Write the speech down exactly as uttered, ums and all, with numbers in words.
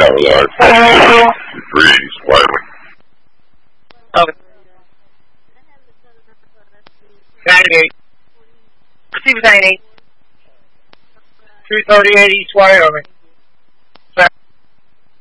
Alright. Three East Wyoming. Okay. ninety-eight. Receive ninety-eight. two thirty-eight East Wyoming.